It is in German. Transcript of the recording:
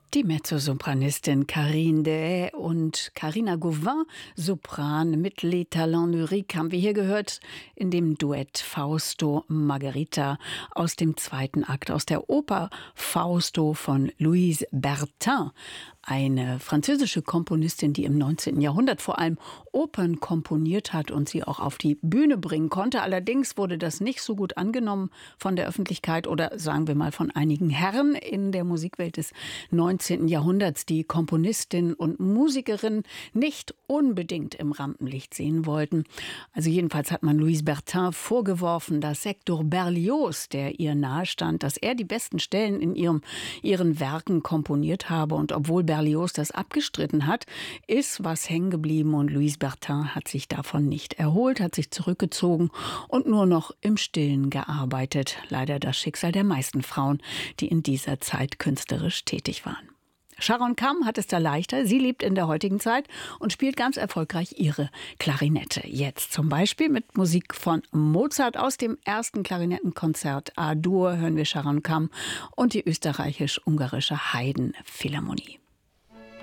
Die Mezzosopranistin Karine Dehaes und Carina Gauvin, Sopran mit Les Talents Lyriques, haben wir hier gehört in dem Duett Fausto Margherita aus dem zweiten Akt aus der Oper Fausto von Louise Bertin. Eine französische Komponistin, die im 19. Jahrhundert vor allem Opern komponiert hat und sie auch auf die Bühne bringen konnte. Allerdings wurde das nicht so gut angenommen von der Öffentlichkeit oder sagen wir mal von einigen Herren in der Musikwelt des 19. Jahrhunderts, die Komponistin und Musikerin nicht unbedingt im Rampenlicht sehen wollten. Also jedenfalls hat man Louise Bertin vorgeworfen, dass Hector Berlioz, der ihr nahestand, dass er die besten Stellen in ihren Werken komponiert habe. Und obwohl Berlioz das abgestritten hat, ist was hängen geblieben und Louise Bertin hat sich davon nicht erholt, hat sich zurückgezogen und nur noch im Stillen gearbeitet. Leider das Schicksal der meisten Frauen, die in dieser Zeit künstlerisch tätig waren. Sharon Kam hat es da leichter. Sie lebt in der heutigen Zeit und spielt ganz erfolgreich ihre Klarinette. Jetzt zum Beispiel mit Musik von Mozart aus dem ersten Klarinettenkonzert A-Dur hören wir Sharon Kam und die österreichisch-ungarische Haydn Philharmonie.